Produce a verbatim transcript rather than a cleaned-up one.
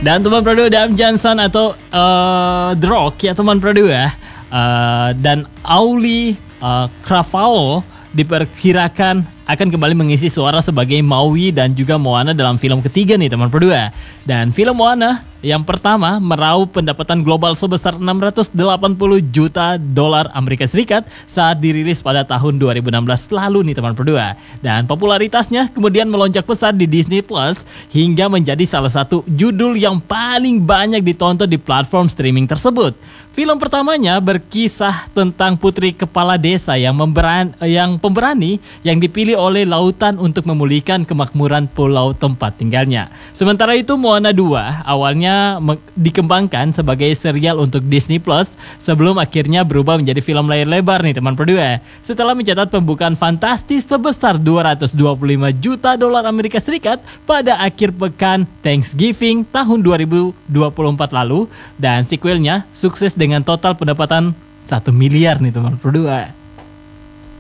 Dan teman Pro dua Dwayne Johnson atau uh, The Rock ya teman Pro dua uh, dan Auli uh, Cravalo diperkirakan akan kembali mengisi suara sebagai Maui dan juga Moana dalam film ketiga nih teman Pro dua. Dan film Moana yang pertama meraup pendapatan global sebesar enam ratus delapan puluh juta dolar Amerika Serikat saat dirilis pada tahun dua ribu enam belas lalu nih teman Pro dua. Dan popularitasnya kemudian melonjak pesat di Disney Plus hingga menjadi salah satu judul yang paling banyak ditonton di platform streaming tersebut. Film pertamanya berkisah tentang putri kepala desa yang memberan, yang pemberani yang dipilih oleh lautan untuk memulihkan kemakmuran pulau tempat tinggalnya. Sementara itu Moana dua awalnya dikembangkan sebagai serial untuk Disney Plus sebelum akhirnya berubah menjadi film layar lebar nih teman Pro dua. Setelah mencatat pembukaan fantastis sebesar dua ratus dua puluh lima juta dolar Amerika Serikat pada akhir pekan Thanksgiving tahun dua ribu dua puluh empat lalu, dan sequelnya sukses dengan total pendapatan satu miliar nih teman Pro dua.